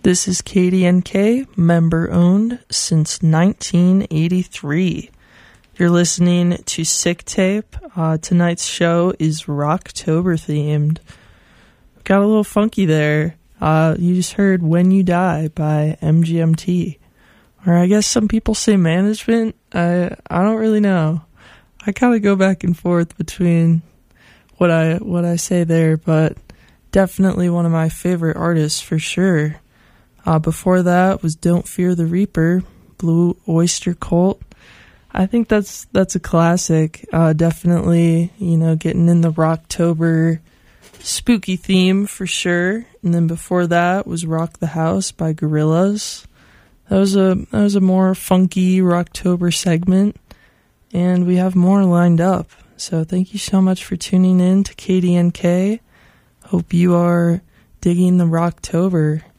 This is KDNK, member-owned since 1983. You're listening to Sick Tape. Tonight's show is Rocktober themed. Got a little funky there. You just heard When You Die by MGMT. Or I guess some people say Management. I don't really know. I kind of go back and forth between what I say there, but definitely one of my favorite artists for sure. Before that was Don't Fear the Reaper, Blue Oyster Cult. I think that's a classic. Definitely, getting in the Rocktober spooky theme for sure. And then before that was Rock the House by Gorillaz. That was a more funky Rocktober segment, and we have more lined up. So thank you so much for tuning in to KDNK. Hope you are digging the Rocktober.